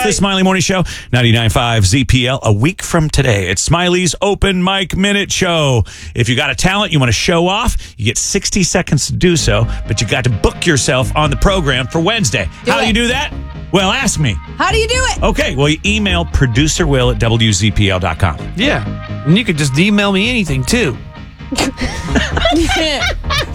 It's the Smiley Morning Show, 99.5 ZPL. A week from today, it's Smiley's Open Mic Minute Show. If you got a talent you want to show off, you get 60 seconds to do so, but you got to book yourself on the program for Wednesday. How do you do that? Well, ask me. How do you do it? Okay, well, you email producerwill@WZPL.com. Yeah. And you could just email me anything, too.